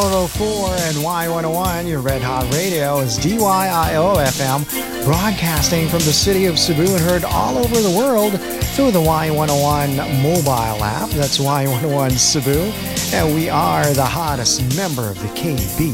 104 and Y101, your Red Hot Radio, is DYIO FM, broadcasting from the city of Cebu and heard all over the world through the Y101 mobile app. That's Y101 Cebu. And we are the hottest member of the KB